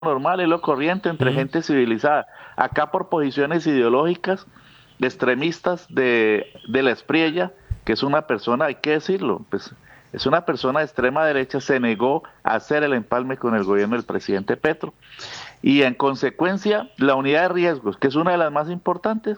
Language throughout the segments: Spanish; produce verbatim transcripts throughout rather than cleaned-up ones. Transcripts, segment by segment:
normal, es lo corriente entre Mm. gente civilizada. Acá por posiciones ideológicas, extremistas de, de la Espriella, que es una persona, hay que decirlo, pues es una persona de extrema derecha, se negó a hacer el empalme con el gobierno del presidente Petro. Y en consecuencia, la unidad de riesgos, que es una de las más importantes,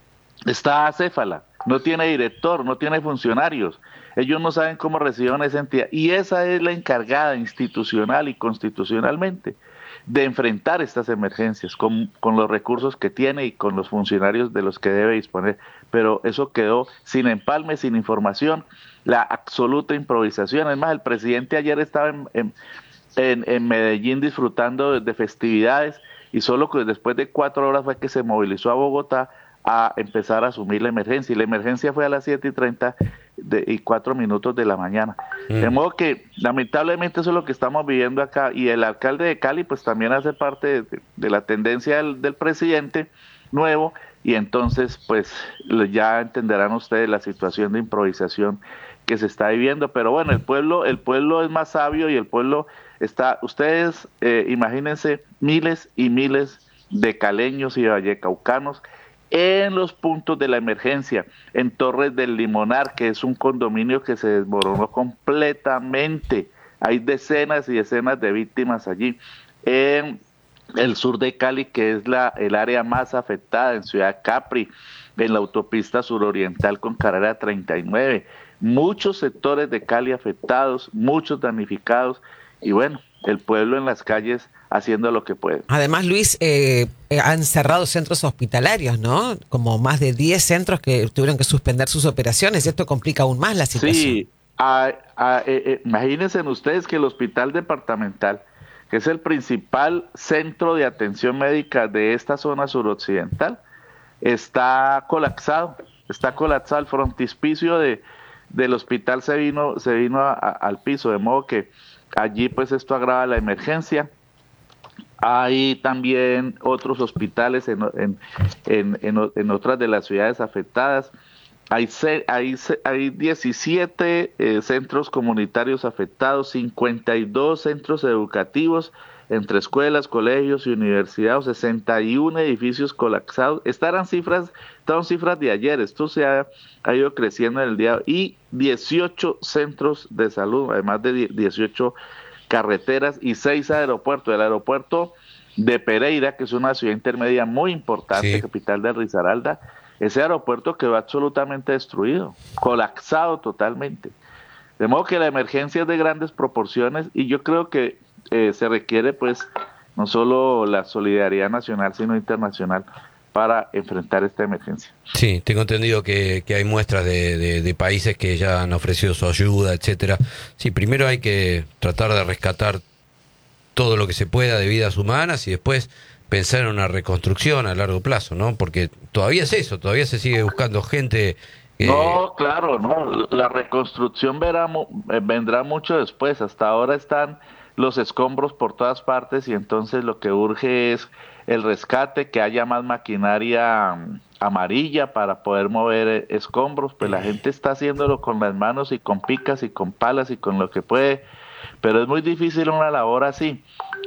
está acéfala, no tiene director, no tiene funcionarios, ellos no saben cómo recibieron esa entidad, y esa es la encargada institucional y constitucionalmente de enfrentar estas emergencias con, con los recursos que tiene y con los funcionarios de los que debe disponer, pero eso quedó sin empalme, sin información, la absoluta improvisación. Es más, el presidente ayer estaba en, en, en, en Medellín disfrutando de, de festividades, y solo que después de cuatro horas fue que se movilizó a Bogotá a empezar a asumir la emergencia, y la emergencia fue a las siete y treinta de, y cuatro minutos de la mañana. De Mm. modo que lamentablemente eso es lo que estamos viviendo acá, y el alcalde de Cali pues también hace parte de, de la tendencia del, del presidente nuevo, y entonces pues ya entenderán ustedes la situación de improvisación que se está viviendo. Pero bueno, el pueblo, el pueblo es más sabio, y el pueblo está, ustedes eh, imagínense miles y miles de caleños y vallecaucanos en los puntos de la emergencia, en Torres del Limonar, que es un condominio que se desmoronó completamente. Hay decenas y decenas de víctimas allí. En el sur de Cali, que es la, el área más afectada, en Ciudad Capri, en la autopista suroriental con carrera treinta y nueve. Muchos sectores de Cali afectados, muchos damnificados, y bueno, el pueblo en las calles haciendo lo que puede. Además, Luis, eh, eh, han cerrado centros hospitalarios, ¿no? Como más de diez centros que tuvieron que suspender sus operaciones, y esto complica aún más la situación. Sí, a, a, eh, eh, imagínense ustedes que el hospital departamental, que es el principal centro de atención médica de esta zona suroccidental, está colapsado, está colapsado. El frontispicio de, del hospital se vino, se vino a, a, al piso, de modo que allí pues esto agrava la emergencia. Hay también otros hospitales en, en, en, en, en otras de las ciudades afectadas. Hay, hay, hay diecisiete eh, centros comunitarios afectados, cincuenta y dos centros educativos entre escuelas, colegios y universidades, sesenta y uno edificios colapsados. Estas eran cifras, estas son cifras de ayer, esto se ha, ha ido creciendo en el día, y dieciocho centros de salud, además de dieciocho carreteras y seis aeropuertos. El aeropuerto de Pereira, que es una ciudad intermedia muy importante, sí, capital de Risaralda, ese aeropuerto quedó absolutamente destruido, colapsado totalmente. De modo que la emergencia es de grandes proporciones, y yo creo que eh, se requiere pues no solo la solidaridad nacional, sino internacional para enfrentar esta emergencia. Sí, tengo entendido que, que hay muestras de, de, de países que ya han ofrecido su ayuda, etcétera. Sí, primero hay que tratar de rescatar todo lo que se pueda de vidas humanas, y después pensar en una reconstrucción a largo plazo, ¿no? Porque todavía es eso, todavía se sigue buscando gente. Eh... No, claro, no. La reconstrucción verá, vendrá mucho después. Hasta ahora están los escombros por todas partes, y entonces lo que urge es el rescate, que haya más maquinaria amarilla para poder mover escombros. Pues la gente está haciéndolo con las manos y con picas y con palas y con lo que puede, pero es muy difícil una labor así.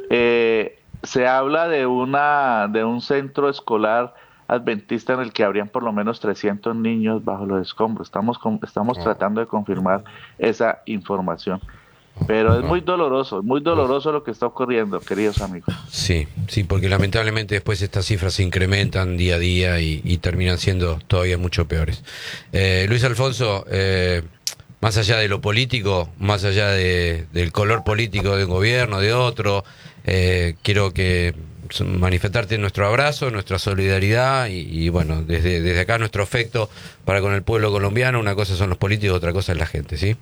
Eh, se habla de una de un centro escolar adventista en el que habrían por lo menos trescientos niños bajo los escombros. Estamos con, estamos tratando de confirmar esa información. Pero es muy doloroso, muy doloroso lo que está ocurriendo, queridos amigos. Sí, sí, porque lamentablemente después estas cifras se incrementan día a día y, y terminan siendo todavía mucho peores. Eh, Luis Alfonso, eh, más allá de lo político, más allá de, del color político de un gobierno, de otro, eh, quiero que manifestarte nuestro abrazo, nuestra solidaridad y, y bueno, desde, desde acá nuestro afecto para con el pueblo colombiano. Una cosa son los políticos, otra cosa es la gente, ¿sí?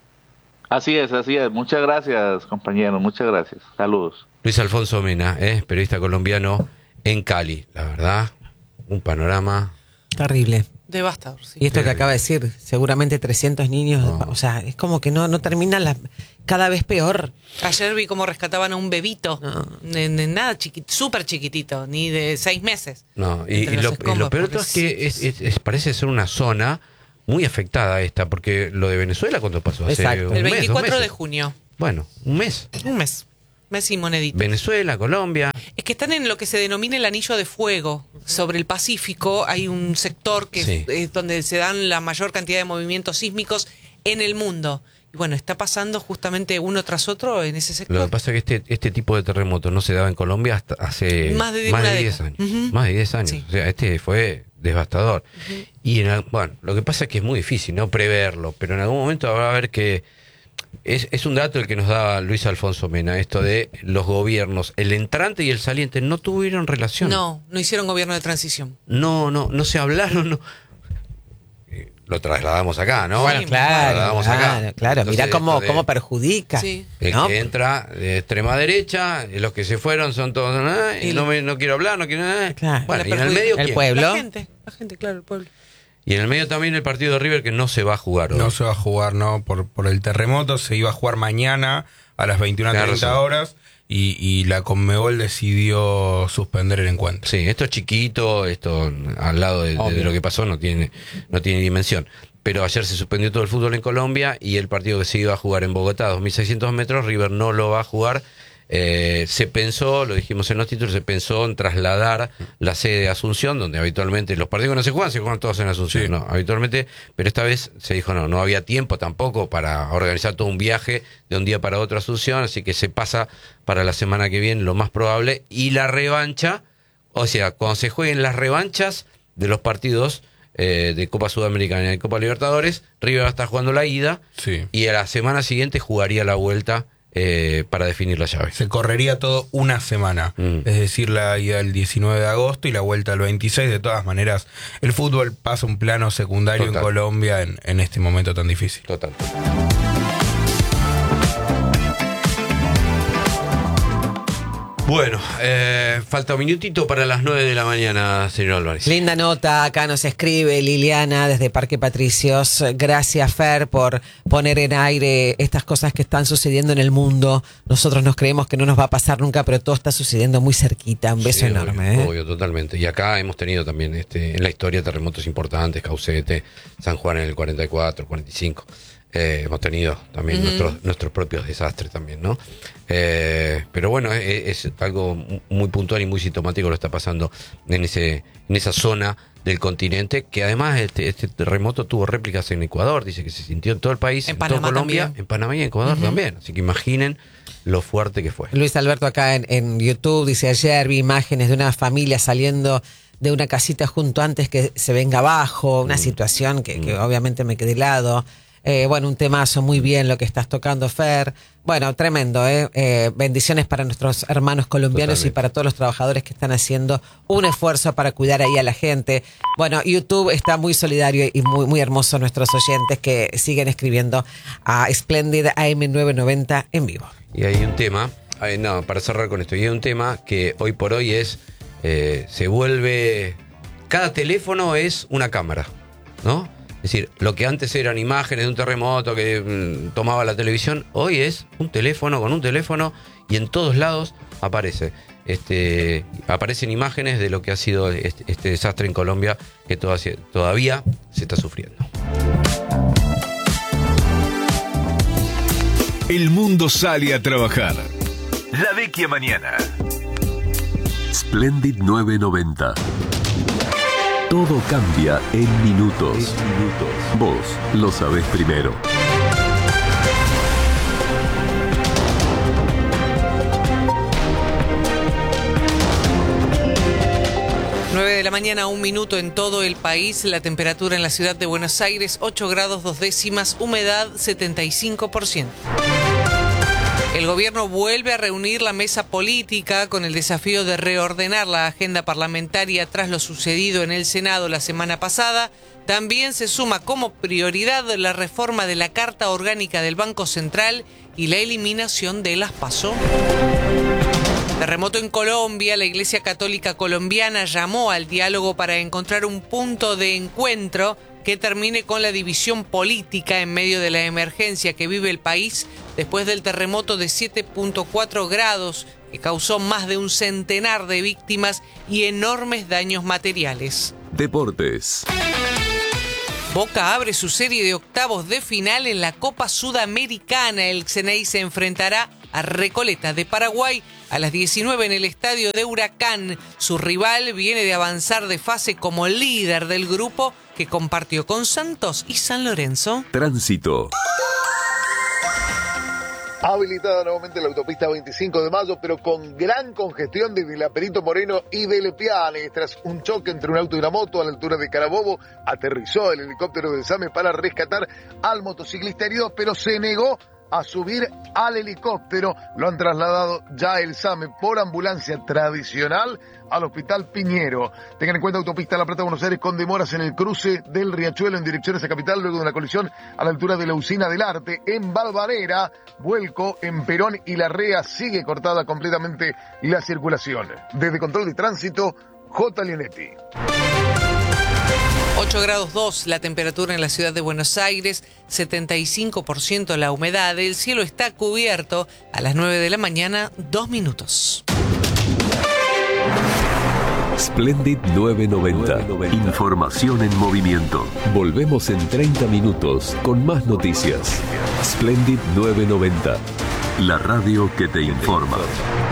Así es, así es. Muchas gracias, compañeros, muchas gracias. Saludos. Luis Alfonso Mena, ¿eh? periodista colombiano en Cali, la verdad, un panorama terrible. Devastador, sí. Y esto que acaba de decir, seguramente trescientos niños, no. O sea, es como que no, no termina la, cada vez peor. Ayer vi cómo rescataban a un bebito, no. de, de nada chiquito, súper chiquitito, ni de seis meses. No, y, y, lo, y lo peor es que es, es, es, parece ser una zona muy afectada esta, porque lo de Venezuela, ¿cuándo pasó? Hace Exacto. un el mes, veinticuatro de junio. Bueno, un mes. Un mes. Messi monedita. Venezuela, Colombia. Es que están en lo que se denomina el anillo de fuego. Sobre el Pacífico hay un sector que Sí. es, es donde se dan la mayor cantidad de movimientos sísmicos en el mundo. Y bueno, está pasando justamente uno tras otro en ese sector. Lo que pasa es que este, este tipo de terremoto no se daba en Colombia hasta hace Más de más una de diez década. años. Ujú. Más de diez años. Sí. O sea, este fue devastador. Ujú. Y en, al- bueno, lo que pasa es que es muy difícil, ¿no? Preverlo, pero en algún momento va a haber que... Es, es un dato el que nos daba Luis Alfonso Mena, esto de los gobiernos, el entrante y el saliente no tuvieron relación. No, no hicieron gobierno de transición. No, no, no se hablaron, no. Eh, Lo trasladamos acá, ¿no? Bueno, Sí, claro, Lo trasladamos acá. claro, claro. Entonces, Mirá cómo, esto de- cómo perjudica. Sí. El ¿no? que entra de extrema derecha, y los que se fueron son todos, ah, y Y no, lo- me, no quiero hablar, no quiero nada. Claro. Bueno, La y en el perjudica. medio, El ¿quién? pueblo. La gente, la gente, claro, el pueblo. Y en el medio también el partido de River que no se va a jugar hoy. No se va a jugar, no, por, por el terremoto. Se iba a jugar mañana a las veintiuna Tenés treinta razón. horas y, y la Conmebol decidió suspender el encuentro. Sí, esto es chiquito, esto al lado de, de- de lo que pasó no tiene, no tiene dimensión. Pero ayer se suspendió todo el fútbol en Colombia y el partido que se iba a jugar en Bogotá, dos mil seiscientos metros, River no lo va a jugar. Eh, se pensó, lo dijimos en los títulos, se pensó en trasladar la sede de Asunción, donde habitualmente los partidos que no se juegan, se juegan todos en Asunción, Sí. no, habitualmente, pero esta vez se dijo no, no había tiempo tampoco para organizar todo un viaje de un día para otro a Asunción, así que se pasa para la semana que viene, lo más probable, y la revancha, o sea, cuando se jueguen las revanchas de los partidos eh, de Copa Sudamericana y Copa Libertadores, River va a estar jugando la ida, Sí. y a la semana siguiente jugaría la vuelta eh, para definir la llave. Se correría todo una semana. Mm. Es decir, la ida el diecinueve de agosto y la vuelta el veintiséis. De todas maneras, el fútbol pasa un plano secundario Total. en Colombia en, en este momento tan difícil. Total. Bueno, eh, falta un minutito para las nueve de la mañana, señor Álvarez. Linda nota, acá nos escribe Liliana desde Parque Patricios. Gracias, Fer, por poner en aire estas cosas que están sucediendo en el mundo. Nosotros nos creemos que no nos va a pasar nunca, pero todo está sucediendo muy cerquita. Un beso Sí, enorme. Obvio, ¿eh? obvio, totalmente. Y acá hemos tenido también este, en la historia terremotos importantes, Caucete, San Juan en el cuarenta y cuatro, cuarenta y cinco. Eh, hemos tenido también Ujú. nuestros, nuestros propios desastres también, ¿no? Eh, pero bueno, es, es algo muy puntual y muy sintomático lo que está pasando en ese en esa zona del continente, que además este, este terremoto tuvo réplicas en Ecuador, dice que se sintió en todo el país, En en, Panamá toda Colombia, también. en Panamá y en Ecuador Ujú. también. Así que imaginen lo fuerte que fue. Luis Alberto acá en, en YouTube dice: ayer vi imágenes de una familia saliendo de una casita junto antes que se venga abajo, una Mm. situación que, que Mm. obviamente me quedé helado. Eh, bueno, un temazo, muy bien lo que estás tocando, Fer. Bueno, tremendo, ¿eh? Eh, bendiciones para nuestros hermanos colombianos Totalmente. y para todos los trabajadores que están haciendo un esfuerzo para cuidar ahí a la gente. Bueno, YouTube está muy solidario y muy, muy hermoso nuestros oyentes que siguen escribiendo a Splendid A M novecientos noventa en vivo. Y hay un tema, hay- no, para cerrar con esto, y hay un tema que hoy por hoy es, eh, se vuelve, cada teléfono es una cámara, ¿no? Es decir, lo que antes eran imágenes de un terremoto que mm, tomaba la televisión, hoy es un teléfono con un teléfono y en todos lados aparece. Este, aparecen imágenes de lo que ha sido este, este desastre en Colombia que todavía, todavía se está sufriendo. El mundo sale a trabajar. La vecchia mañana. Splendid novecientos noventa. Todo cambia en minutos. minutos. Vos lo sabés primero. nueve de la mañana, un minuto en todo el país. La temperatura en la ciudad de Buenos Aires, ocho grados dos décimas, humedad setenta y cinco por ciento. El gobierno vuelve a reunir la mesa política con el desafío de reordenar la agenda parlamentaria tras lo sucedido en el Senado la semana pasada. También se suma como prioridad la reforma de la Carta Orgánica del Banco Central y la eliminación de las PASO. Terremoto en Colombia. La Iglesia Católica Colombiana llamó al diálogo para encontrar un punto de encuentro que termine con la división política en medio de la emergencia que vive el país después del terremoto de siete punto cuatro grados que causó más de un centenar de víctimas y enormes daños materiales. Deportes. Boca abre su serie de octavos de final en la Copa Sudamericana. El Xeneize se enfrentará a Recoleta de Paraguay. A las diecinueve en el estadio de Huracán. Su rival viene de avanzar de fase como líder del grupo que compartió con Santos y San Lorenzo. Tránsito. Habilitada nuevamente la autopista veinticinco de mayo, pero con gran congestión desde la Perito Moreno y de Lepiane. Tras un choque entre un auto y una moto a la altura de Carabobo, aterrizó el helicóptero del SAME para rescatar al motociclista herido, pero se negó a subir al helicóptero. Lo han trasladado ya el SAME por ambulancia tradicional al Hospital Piñero. Tengan en cuenta autopista La Plata Buenos Aires con demoras en el cruce del Riachuelo en dirección a esa capital luego de una colisión a la altura de la Usina del Arte. En Balvanera, vuelco en Perón y Larrea, sigue cortada completamente la circulación. Desde Control de Tránsito, J. Leonetti. ocho grados dos la temperatura en la ciudad de Buenos Aires, setenta y cinco por ciento la humedad, el cielo está cubierto. A las nueve de la mañana, dos minutos. Splendid novecientos noventa. Información en movimiento. Volvemos en treinta minutos con más noticias. Splendid novecientos noventa. La radio que te informa.